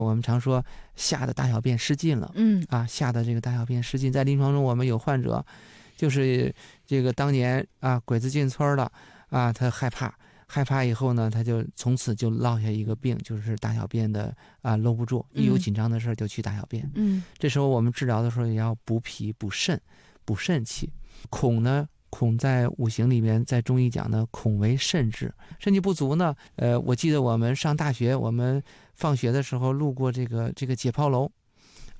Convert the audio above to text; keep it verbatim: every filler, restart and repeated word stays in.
我们常说吓得大小便失禁了， 嗯啊，吓得这个大小便失禁。在临床中，我们有患者，就是这个当年啊鬼子进村了啊，他害怕，害怕以后呢，他就从此就落下一个病，就是大小便的啊搂不住，一有紧张的事就去大小便。 嗯， 这时候我们治疗的时候也要补脾、补肾、补肾气。孔呢？孔在五行里面，在中医讲呢，孔为肾志。肾气不足呢，呃，我记得我们上大学，我们放学的时候路过这个这个解剖楼